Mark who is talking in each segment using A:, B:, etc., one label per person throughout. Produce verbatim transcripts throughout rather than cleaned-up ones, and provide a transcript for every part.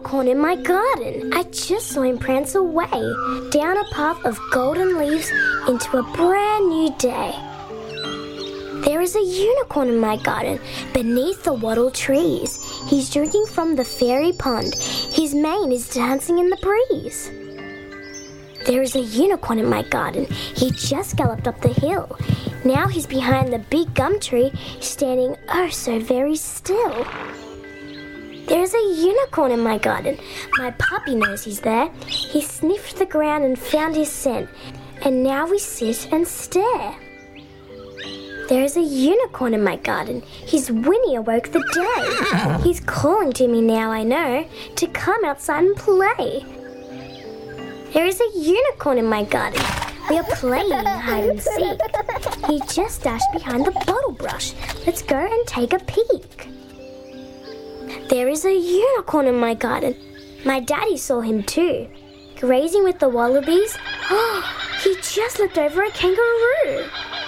A: unicorn in my garden. I just saw him prance away down a path of golden leaves into a brand new day. There is a unicorn in my garden beneath the wattle trees. He's drinking from the fairy pond. His mane is dancing in the breeze. There is a unicorn in my garden. He just galloped up the hill. Now he's behind the big gum tree, standing oh so very still. There's a unicorn in my garden. My puppy knows he's there. He sniffed the ground and found his scent. And now we sit and stare. There is a unicorn in my garden. His whinny awoke the day. He's calling to me now, I know, to come outside and play. There is a unicorn in my garden. We are playing hide and seek. He just dashed behind the bottle brush. Let's go and take a peek. There is a unicorn in my garden. My daddy saw him too. Grazing with the wallabies. Oh, he just looked over a kangaroo.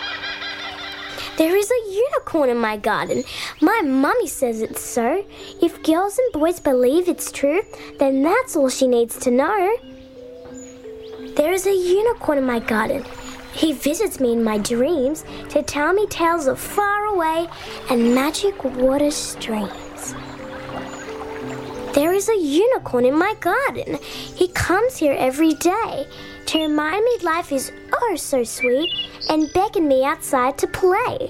A: There is a unicorn in my garden. My mummy says it's so. If girls and boys believe it's true, then that's all she needs to know. There is a unicorn in my garden. He visits me in my dreams to tell me tales of far away and magic water streams. There is a unicorn in my garden. He comes here every day to remind me life is oh so sweet and beckon me outside to play.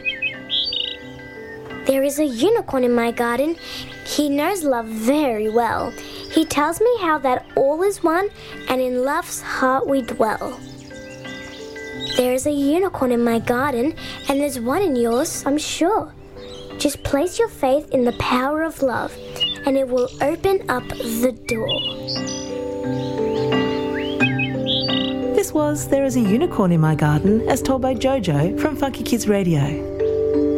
A: There is a unicorn in my garden. He knows love very well. He tells me how that all is one and in love's heart we dwell. There is a unicorn in my garden and there's one in yours, I'm sure. Just place your faith in the power of love and it will open up the door.
B: This was There is a Unicorn in My Garden, as told by Jojo from Funky Kids Radio.